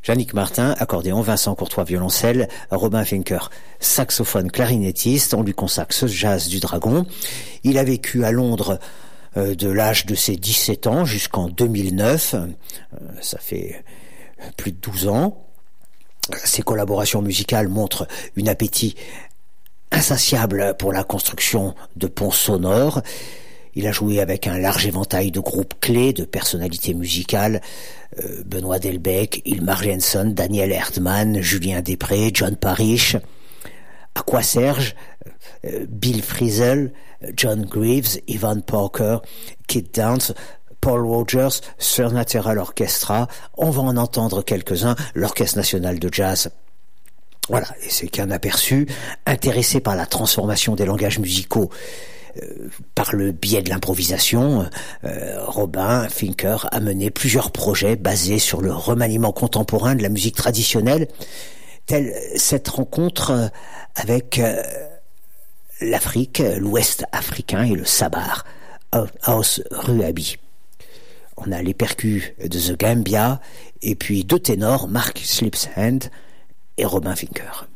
Yannick Martin, accordéon, Vincent Courtois, violoncelle, Robin Finker, saxophone, clarinettiste. On lui consacre ce jazz du Dragon. Il a vécu à Londres de l'âge de ses 17 ans jusqu'en 2009. Ça fait plus de 12 ans. Ses collaborations musicales montrent un appétit insatiable pour la construction de ponts sonores. Il a joué avec un large éventail de groupes clés, de personnalités musicales, Benoît Delbecq, Ilmar Jensen, Daniel Erdmann, Julien Després, John Parrish, Aqua Serge, Bill Frisell, John Greaves, Ivan Parker, Kid Dance, Paul Rogers, Surnaturel Orchestra. On va en entendre quelques-uns, l'Orchestre National de Jazz. Voilà, et c'est qu'un aperçu, intéressé par la transformation des langages musicaux par le biais de l'improvisation. Robin Finker a mené plusieurs projets basés sur le remaniement contemporain de la musique traditionnelle, telle cette rencontre avec l'Afrique, l'Ouest africain et le Sabar, House Ruabi. On a les percus de The Gambia et puis deux ténors, Mark Slipshand et Robin Finker.